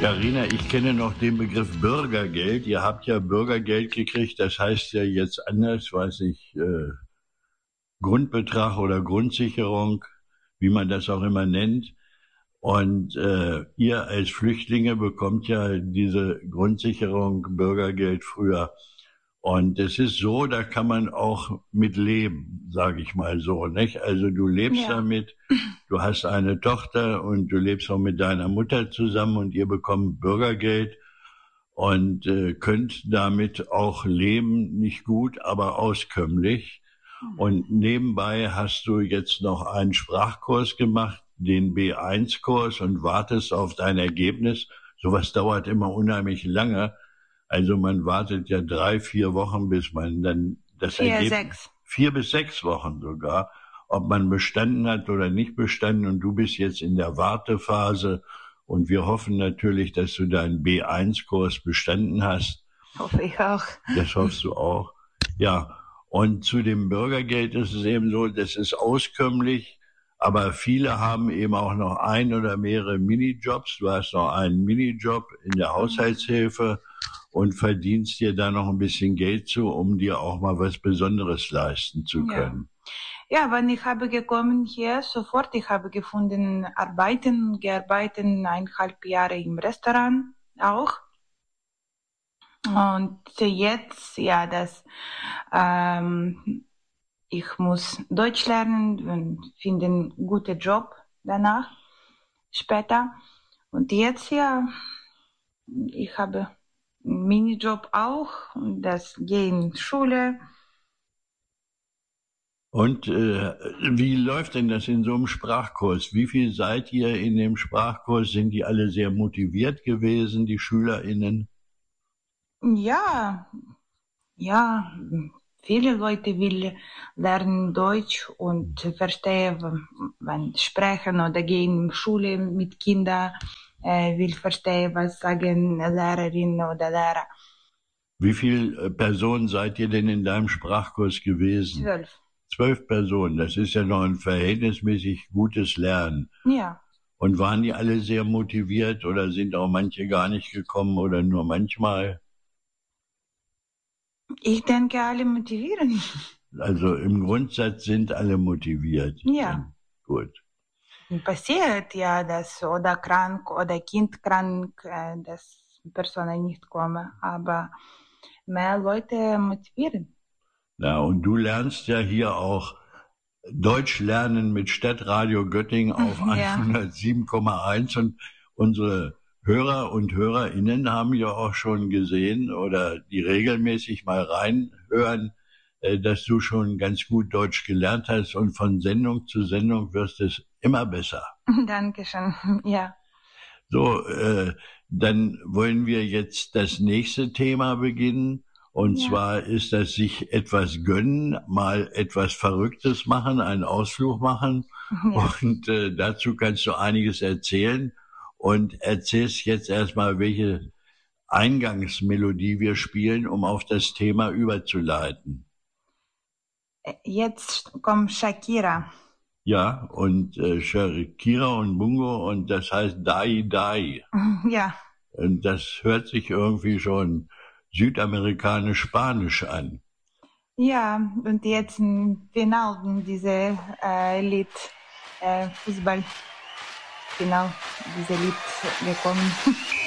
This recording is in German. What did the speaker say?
Ja, Rina, ich kenne noch den Begriff Bürgergeld. Ihr habt ja Bürgergeld gekriegt, das heißt ja jetzt anders, weiß ich, Grundbetrag oder Grundsicherung, wie man das auch immer nennt. Und ihr als Flüchtlinge bekommt ja diese Grundsicherung, Bürgergeld früher. Und es ist so, da kann man auch mit leben, sage ich mal so, nicht? Also du lebst Ja. damit, du hast eine Tochter und du lebst auch mit deiner Mutter zusammen und ihr bekommt Bürgergeld und könnt damit auch leben, nicht gut, aber auskömmlich. Und nebenbei hast du jetzt noch einen Sprachkurs gemacht, den B1-Kurs, und wartest auf dein Ergebnis. Sowas dauert immer unheimlich lange. Also man wartet ja 3-4 Wochen, bis man dann das 4, Ergebnis, 6. 4 bis 6 Wochen sogar, ob man bestanden hat oder nicht bestanden. Und du bist jetzt in der Wartephase. Und wir hoffen natürlich, dass du deinen B1-Kurs bestanden hast. Hoffe ich auch. Das hoffst du auch. Ja, und zu dem Bürgergeld ist es eben so, das ist auskömmlich, aber viele haben eben auch noch ein oder mehrere Minijobs. Du hast noch einen Minijob in der Haushaltshilfe und verdienst dir da noch ein bisschen Geld zu, um dir auch mal was Besonderes leisten zu können. Ja, wenn ich habe gekommen hier, sofort, ich habe gefunden, gearbeitet 1,5 Jahre im Restaurant auch. Und jetzt, ja, ich muss Deutsch lernen und finde einen guten Job danach, später. Und jetzt, ja, ich habe einen Minijob auch, das gehe in Schule. Und wie läuft denn das in so einem Sprachkurs? Wie viel seid ihr in dem Sprachkurs? Sind die alle sehr motiviert gewesen, die SchülerInnen? Ja, viele Leute will lernen Deutsch und verstehen, wenn sprechen oder gehen in Schule mit Kindern, will verstehen, was sagen Lehrerin oder Lehrer. Wie viele Personen seid ihr denn in deinem Sprachkurs gewesen? 12. 12 Personen, das ist ja noch ein verhältnismäßig gutes Lernen. Ja. Und waren die alle sehr motiviert oder sind auch manche gar nicht gekommen oder nur manchmal? Ich denke, alle motivieren. Also im Grundsatz sind alle motiviert. Ja. Gut. Passiert ja, dass oder krank oder Kind krank, dass Personen nicht kommen, aber mehr Leute motivieren. Ja, und du lernst ja hier auch Deutsch lernen mit Stadtradio Göttingen auf 107,1 und unsere Hörer und HörerInnen haben ja auch schon gesehen oder die regelmäßig mal reinhören, dass du schon ganz gut Deutsch gelernt hast und von Sendung zu Sendung wirst es immer besser. Dankeschön, ja. So, dann wollen wir jetzt das nächste Thema beginnen. Und zwar ist das sich etwas gönnen, mal etwas Verrücktes machen, einen Ausflug machen. Ja. Und dazu kannst du einiges erzählen. Und erzählst jetzt erstmal, welche Eingangsmelodie wir spielen, um auf das Thema überzuleiten. Jetzt kommt Shakira. Ja, und Shakira und Bungo, und das heißt Dai Dai. Ja. Und das hört sich irgendwie schon südamerikanisch-spanisch an. Ja, und jetzt im Finale diese Lied, Fußball, genau, diese Lied gekommen.